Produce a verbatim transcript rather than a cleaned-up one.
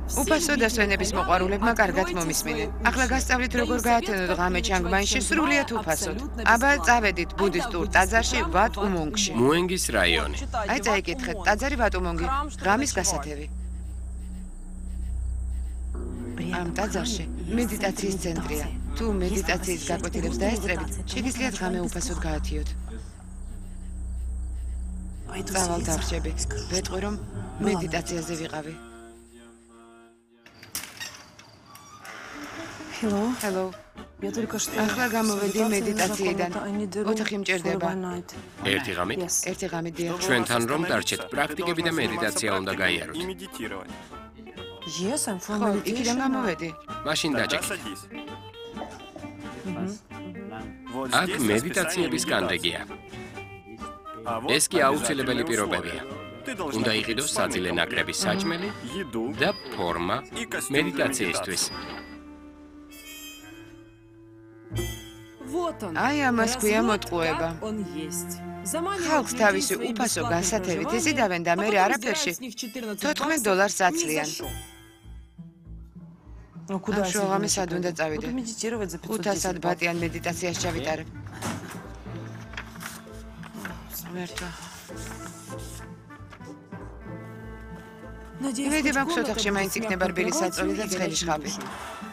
უფასო დასვენების მოყვარულებმა კარგად მომისმინენ. ახლა გასწავლით როგორ გაათენოთ ღამე ჩანგმანში სრულიად უფასოდ. აბა წავედით ბუდისტურ ტაძარში ვატ-უმონგში. მუენგის რაიონი. აი წაიკითხეთ, ტაძარი ვატ-უმონგი, ღამის გასათევი. ამ ტაძარში მედიტაციის ცენტრია. თუ მედიტაციის გაკვეთილებს დაესწრებით, შეგიძლიათ ღამე უფასოდ გაათიოთ. წავალ დავრჩები. ვეტყვი რომ მედიტაციაზე ვიყავი. Hello. Hello. Я только что ახლა გამოვედი медитაციიდან. ოთახი მჭირდება. ერთი ღამით? ერთი ღამით დიახ. ჩვენთან რომ დარჩეთ, პრაქტიკები და медитაცია უნდა გაიაროთ. Yes, I'm from ხო, meditation. იქიდან გამოვედი. მაშინ დაჭიქით. აქ медитაციების კანდეგია. ეს კი აუცილებელი პირობებია. უნდა იყიდოს საძილე ნაკრების საჭმელი და ფორმა медитაციისთვის. აი ამას ქვია მოტყუება. ხალხს თავისი უფასო გასათევით იზიდავენ და მე არაფერში თოთხმეტ დოლარს აცლიან. Ну куда? შუაღამე სად უნდა წავიდე? Медитировать за пятьсот. ხუთასად ბატიან медитაციაში ჩავიტარებ. ვერტო. იმედი მაქვს ოთახში მაინც იქნება რბილი საწოლი და ცხელი შხაპი.